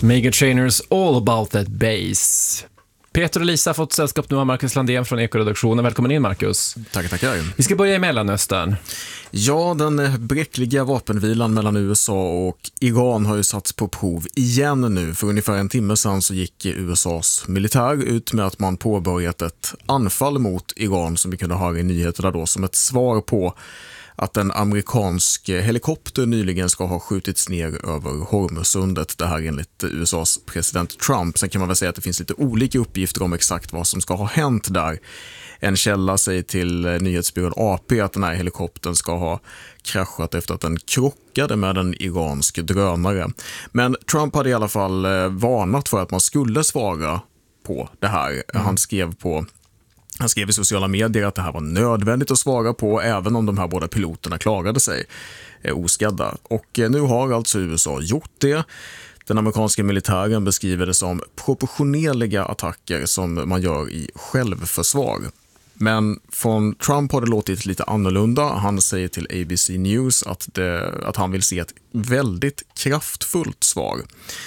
Meghan Trainors All About That Bass. Peter och Lisa har fått sällskap nu av Marcus Landén från Ekoredaktionen. Välkommen in, Marcus. Tackar. Vi ska börja i Mellanöstern. Ja, den bräckliga vapenvilan mellan USA och Iran har ju satts på prov igen nu. För ungefär en timme sedan så gick USAs militär ut med att man påbörjat ett anfall mot Iran, som vi kunde höra i nyheterna då, som ett svar på att en amerikansk helikopter nyligen ska ha skjutits ner över Hormuzsundet. Det här enligt USAs president Trump. Sen kan man väl säga att det finns lite olika uppgifter om exakt vad som ska ha hänt där. En källa säger till nyhetsbyrån AP att den här helikoptern ska ha kraschat efter att den krockade med en iransk drönare. Men Trump hade i alla fall varnat för att man skulle svara på det här. Han skrev i sociala medier att det här var nödvändigt att svara på, även om de här båda piloterna klarade sig oskadda. Och nu har alltså USA gjort det. Den amerikanska militären beskriver det som proportionerliga attacker som man gör i självförsvar. Men från Trump har det låtit lite annorlunda. Han säger till ABC News att han vill se ett väldigt kraftfullt svar.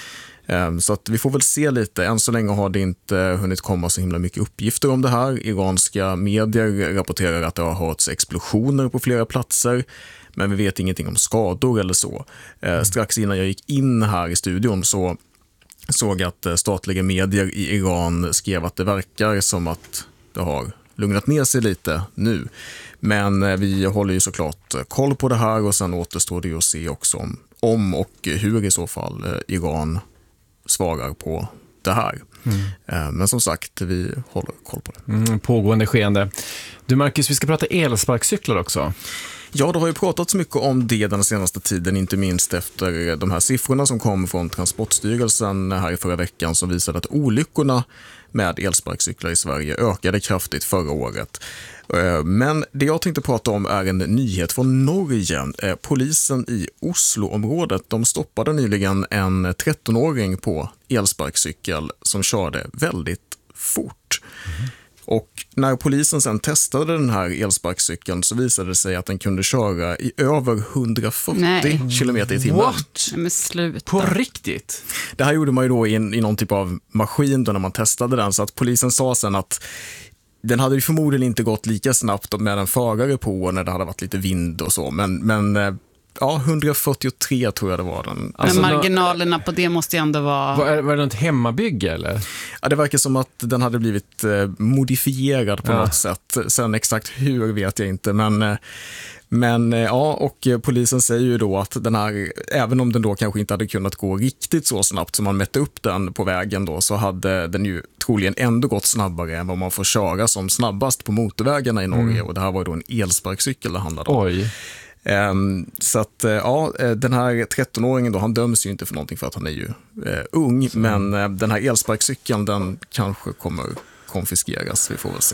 Så att vi får väl se lite. Än så länge har det inte hunnit komma så himla mycket uppgifter om det här. Iranska medier rapporterar att det har hörts explosioner på flera platser, men vi vet ingenting om skador eller så. Strax innan jag gick in här i studion så såg jag att statliga medier i Iran skrev att det verkar som att det har lugnat ner sig lite nu. Men vi håller ju såklart koll på det här, och sen återstår det ju att se också om och hur i så fall Iran svarar på det här. Men som sagt, vi håller koll på det. Pågående skeende. Du, Marcus, vi ska prata elsparkcyklar också. Ja, det har ju pratats mycket om det den senaste tiden, inte minst efter de här siffrorna som kom från Transportstyrelsen här i förra veckan, som visade att olyckorna med elsparkcyklar i Sverige ökade kraftigt förra året. Men det jag tänkte prata om är en nyhet från Norge. Polisen i Oslo-området, de stoppade nyligen en 13-åring på elsparkcykel som körde väldigt fort. Och när polisen sen testade den här elsparkcykeln så visade det sig att den kunde köra i över 140 kilometer i timmen. What? Men sluta. På riktigt? Det här gjorde man ju då i någon typ av maskin då när man testade den, så att polisen sa sen att den hade ju förmodligen inte gått lika snabbt med en förare på när det hade varit lite vind och så, men ja, 143 tror jag det var den. Men marginalerna på det måste ju ändå vara... Var det något hemmabygge eller? Ja, det verkar som att den hade blivit modifierad på något sätt. Sen exakt hur vet jag inte, men ja, och polisen säger ju då att den här, även om den då kanske inte hade kunnat gå riktigt så snabbt som man mätte upp den på vägen då, så hade den ju troligen ändå gått snabbare än vad man får köra som snabbast på motorvägarna i Norge. Och det här var ju då en elsparkcykel det handlade om. Oj. Så att ja, den här 13-åringen då, han döms ju inte för någonting för att han är ju ung, men den här elsparkcykeln, den kanske kommer konfiskeras, vi får väl se.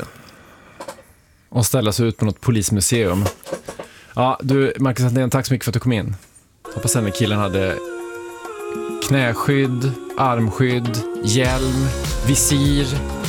Och ställas ut på något polismuseum. Ja, du, Marcus Landén, tack så mycket för att du kom in. Hoppas den killen hade knäskydd, armskydd, hjälm, visir,